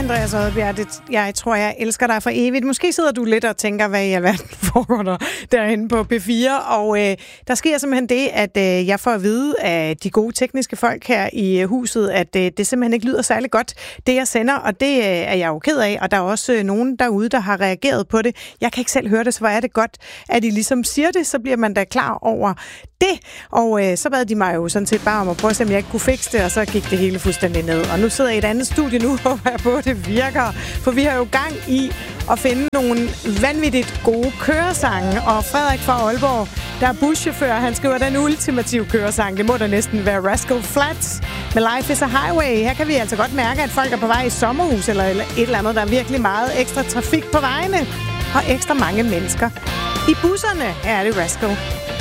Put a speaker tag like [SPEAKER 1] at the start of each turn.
[SPEAKER 1] Andreas Odbjerg. Jeg tror, jeg elsker dig for evigt. Måske sidder du lidt og tænker, hvad i alverden foregår der derinde på P4. Og der sker simpelthen det, at jeg får at vide af de gode tekniske folk her i huset, at det simpelthen ikke lyder særlig godt, det jeg sender. Og det er jeg jo ked af. Og der er også nogen derude, der har reageret på det. Jeg kan ikke selv høre det, så hvor er det godt, at de ligesom siger det, så bliver man da klar over det. Og så bad de mig jo sådan set bare om at prøve at se, om jeg ikke kunne fikse det, og så gik det hele fuldstændig ned. Og nu sidder jeg i et andet studie nu, håber jeg på, at det virker. For vi har jo gang i at finde nogle vanvittigt gode køresange. Og Frederik fra Aalborg, der er buschauffør, han skriver den ultimative køresang. Det må da næsten være Rascal Flatts med Life is a Highway. Her kan vi altså godt mærke, at folk er på vej i sommerhus eller et eller andet. Der er virkelig meget ekstra trafik på vejene. Og ekstra mange mennesker i busserne. Her er det Rascal.